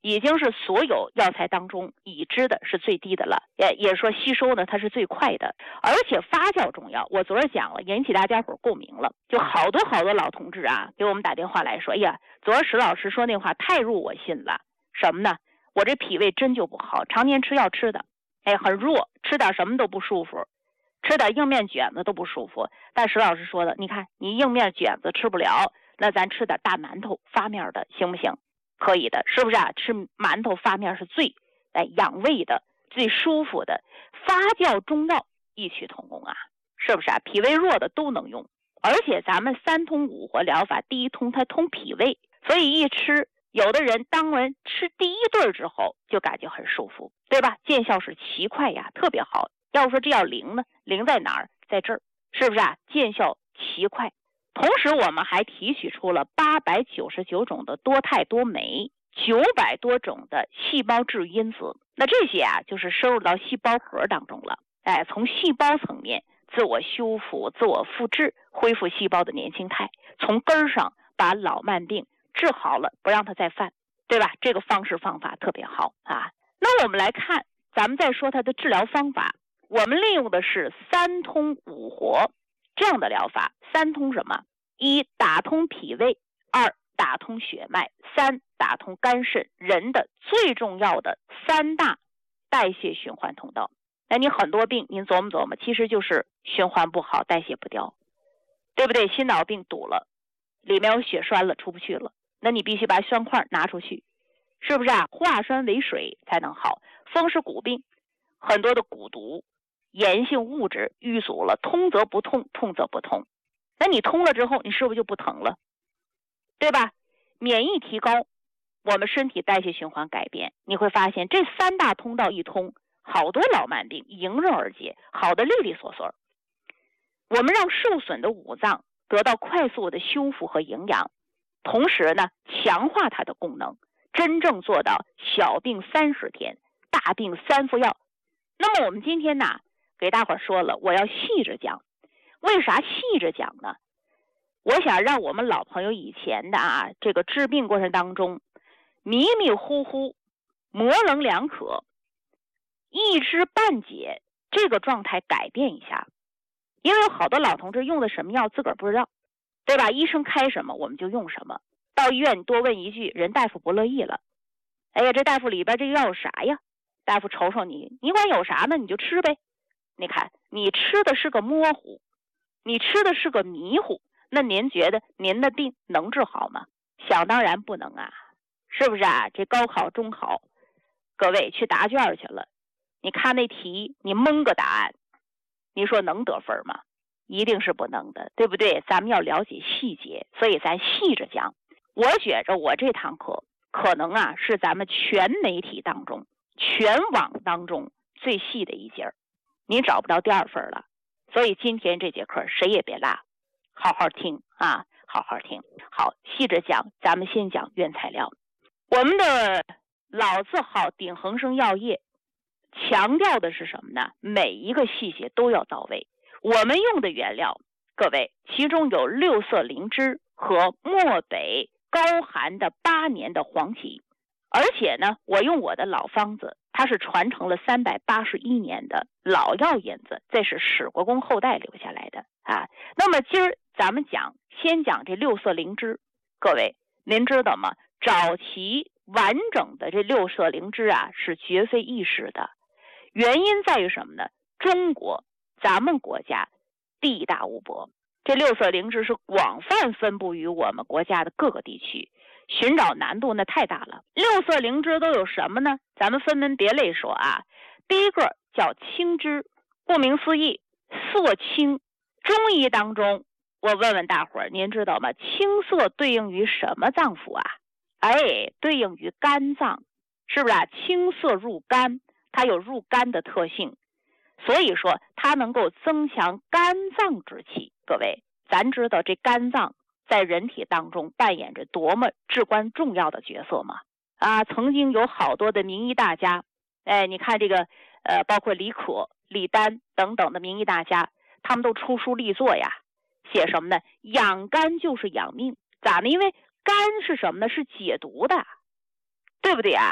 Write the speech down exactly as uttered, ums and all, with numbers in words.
已经是所有药材当中已知的是最低的了，也也说吸收呢它是最快的，而且发酵中药，我昨儿讲了，引起大家伙共鸣了，就好多好多老同志啊给我们打电话来说，哎呀，昨儿石老师说那话太入我心了，什么呢？我这脾胃真就不好，常年吃药吃的，哎，很弱，吃点什么都不舒服，吃点硬面卷子都不舒服。但石老师说的，你看你硬面卷子吃不了，那咱吃点大馒头发面的行不行？可以的，是不是啊？吃馒头发面是最哎养胃的、最舒服的，发酵中药异曲同工啊，是不是啊？脾胃弱的都能用，而且咱们三通五活疗法，第一通它通脾胃，所以一吃，有的人当完吃第一顿之后就感觉很舒服，对吧？见效是奇快呀，特别好。要说这药灵呢，灵在哪儿？在这儿，是不是啊？见效奇快。同时我们还提取出了八百九十九种的多肽多酶，九百多种的细胞治愈因子，那这些啊就是收入到细胞核当中了。哎，从细胞层面自我修复、自我复制，恢复细胞的年轻态，从根上把老慢病治好了，不让它再犯，对吧？这个方式方法特别好啊。那我们来看，咱们再说它的治疗方法，我们利用的是三通五活这样的疗法。三通什么？一，打通脾胃；二，打通血脉；三，打通肝肾，人的最重要的三大代谢循环通道。那你很多病您琢磨琢磨，其实就是循环不好，代谢不掉，对不对？心脑病堵了，里面有血栓了，出不去了，那你必须把栓块拿出去，是不是啊？化栓为水才能好。风湿骨病，很多的骨毒炎性物质淤阻了，通则不痛，痛则不通，那你通了之后，你是不是就不疼了，对吧？免疫提高，我们身体代谢循环改变，你会发现这三大通道一通，好多老慢病迎刃而解，好的利利索索。我们让受损的五脏得到快速的修复和营养，同时呢强化它的功能，真正做到小病三十天，大病三服药。那么我们今天呢给大伙说了，我要细着讲。为啥细着讲呢？我想让我们老朋友以前的啊这个治病过程当中迷迷糊糊、模棱两可、一知半解这个状态改变一下。因为有好多老同志用的什么药自个儿不知道，对吧？医生开什么我们就用什么，到医院你多问一句，人大夫不乐意了。哎呀，这大夫里边这个药有啥呀？大夫瞅瞅你，你管有啥呢？你就吃呗。你看你吃的是个模糊，你吃的是个迷糊，那您觉得您的病能治好吗？想当然不能啊，是不是啊？这高考中考各位去答卷去了，你看那题你蒙个答案，你说能得分吗？一定是不能的，对不对？咱们要了解细节，所以咱细着讲。我觉着我这堂课可能啊是咱们全媒体当中全网当中最细的一节，你找不着第二份了。所以今天这节课谁也别落，好好听啊，好好听。好，细着讲，咱们先讲原材料。我们的老字号鼎恒生药业强调的是什么呢？每一个细节都要到位。我们用的原料，各位，其中有六色灵芝和漠北高寒的八年的黄芪，而且呢，我用我的老方子，它是传承了三百八十一年的老药引子，这是史国公后代留下来的啊。那么今儿咱们讲，先讲这六色灵芝。各位，您知道吗？找齐完整的这六色灵芝啊，是绝非易事的。原因在于什么呢？中国咱们国家地大物博，这六色灵芝是广泛分布于我们国家的各个地区，寻找难度那太大了。六色灵芝都有什么呢？咱们分门别类说啊。第一个叫青芝，顾名思义，色青。中医当中，我问问大伙儿，您知道吗？青色对应于什么脏腑啊？哎，对应于肝脏，是不是啊？青色入肝，它有入肝的特性，所以说它能够增强肝脏之气。各位，咱知道这肝脏在人体当中扮演着多么至关重要的角色吗？啊，曾经有好多的名医大家，哎，你看这个呃，包括李可、李丹等等的名医大家，他们都出书立作呀，写什么呢？养肝就是养命。咋呢？因为肝是什么呢？是解毒的，对不对啊？